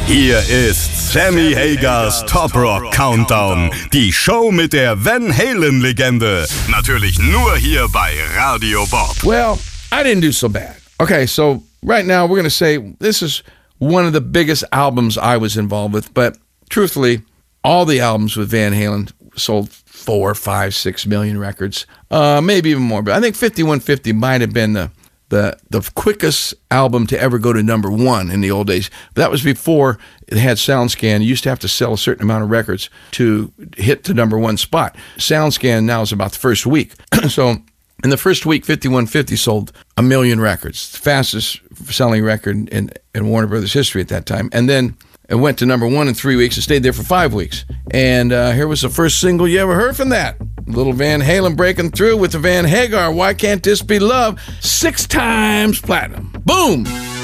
Hier ist Sammy Hagers Top Rock Countdown. Die Show mit der Van Halen-Legende. Natürlich nur hier bei Radio Bob. Well, I didn't do so bad. Okay, so right now we're going to say this is one of the biggest albums I was involved with, but truthfully, all the albums with Van Halen sold 4, 5, 6 million records, maybe even more. But I think 5150 might have been the quickest album to ever go to number one in the old days. But that was before it had SoundScan. You used to have to sell a certain amount of records to hit the number one spot. SoundScan now is about the first week. So in the first week, 5150 sold 1 million records, the fastest selling record in Warner Brothers history at that time. And then it went to number one in 3 weeks and stayed there for 5 weeks. And here was the first single you ever heard from that. Little Van Halen breaking through with the Van Hagar, Why Can't This Be Love? 6 times platinum. Boom!